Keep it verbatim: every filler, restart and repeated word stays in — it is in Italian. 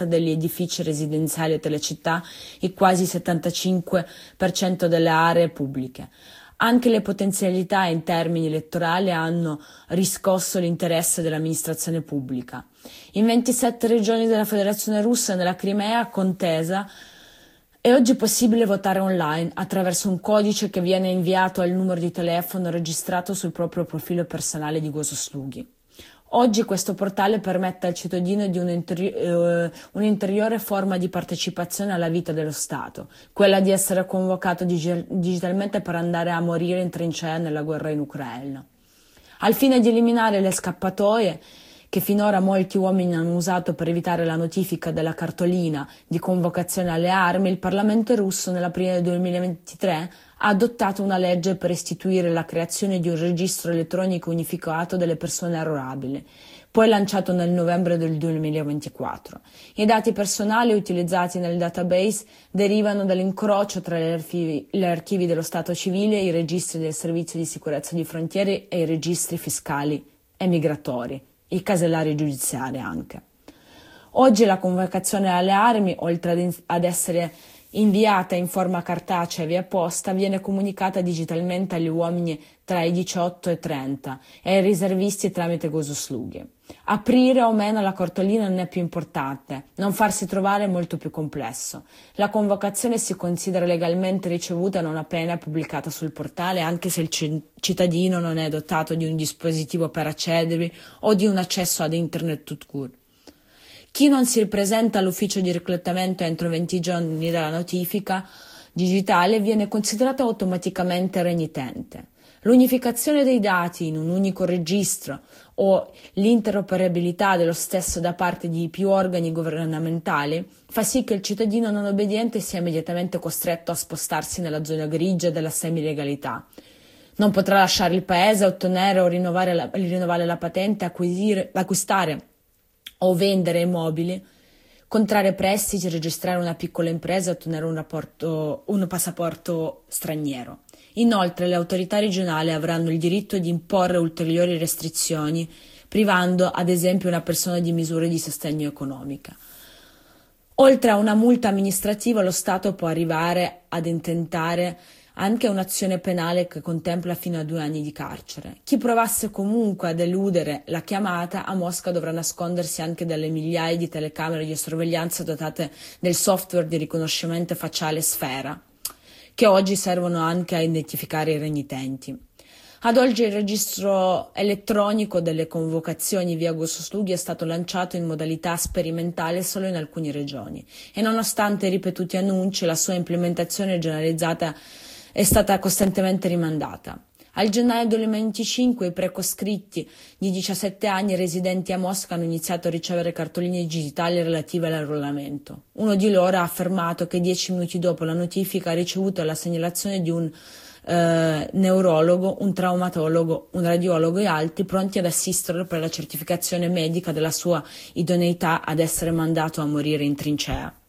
degli edifici residenziali e delle città e quasi il settantacinque per cento delle aree pubbliche. Anche le potenzialità in termini elettorali hanno riscosso l'interesse dell'amministrazione pubblica. In ventisette regioni della Federazione Russa, nella Crimea contesa, è oggi possibile votare online attraverso un codice che viene inviato al numero di telefono registrato sul proprio profilo personale di Gososlughi. Oggi questo portale permette al cittadino di un'interi- uh, un'interiore forma di partecipazione alla vita dello Stato, quella di essere convocato digi- digitalmente per andare a morire in trincea nella guerra in Ucraina. Al fine di eliminare le scappatoie che finora molti uomini hanno usato per evitare la notifica della cartolina di convocazione alle armi, il Parlamento russo nell'aprile duemilaventitré ha adottato una legge per istituire la creazione di un registro elettronico unificato delle persone arruolabili, poi lanciato nel novembre del duemilaventiquattro. I dati personali utilizzati nel database derivano dall'incrocio tra gli archivi, gli archivi dello Stato civile, i registri del Servizio di Sicurezza di Frontiere e i registri fiscali e migratori, i casellari giudiziari anche. Oggi la convocazione alle armi, oltre ad essere inviata in forma cartacea via posta, viene comunicata digitalmente agli uomini tra i diciotto e i trenta e ai riservisti tramite Gososlughi. Aprire o meno la cartolina non è più importante, non farsi trovare è molto più complesso. La convocazione si considera legalmente ricevuta non appena pubblicata sul portale, anche se il cittadino non è dotato di un dispositivo per accedervi o di un accesso ad internet tout court. Chi non si presenta all'ufficio di reclutamento entro venti giorni dalla notifica digitale viene considerato automaticamente renitente. L'unificazione dei dati in un unico registro o l'interoperabilità dello stesso da parte di più organi governamentali fa sì che il cittadino non obbediente sia immediatamente costretto a spostarsi nella zona grigia della semi-legalità. Non potrà lasciare il paese, ottenere o rinnovare la, rinnovare la patente, acquisire, acquistare o vendere immobili, contrarre prestiti, registrare una piccola impresa e ottenere un, rapporto, un passaporto straniero. Inoltre le autorità regionali avranno il diritto di imporre ulteriori restrizioni, privando ad esempio una persona di misure di sostegno economica. Oltre a una multa amministrativa, lo Stato può arrivare ad intentare anche un'azione penale che contempla fino a due anni di carcere. Chi provasse comunque ad eludere la chiamata a Mosca dovrà nascondersi anche dalle migliaia di telecamere di sorveglianza dotate del software di riconoscimento facciale Sfera, che oggi servono anche a identificare i renitenti. Ad oggi il registro elettronico delle convocazioni via Gososlughi è stato lanciato in modalità sperimentale solo in alcune regioni e nonostante i ripetuti annunci la sua implementazione generalizzata è stata costantemente rimandata. Al gennaio duemilaventicinque i precoscritti di diciassette anni residenti a Mosca hanno iniziato a ricevere cartoline digitali relative all'arruolamento. Uno di loro ha affermato che dieci minuti dopo la notifica ha ricevuto la segnalazione di un eh, neurologo, un traumatologo, un radiologo e altri pronti ad assisterlo per la certificazione medica della sua idoneità ad essere mandato a morire in trincea.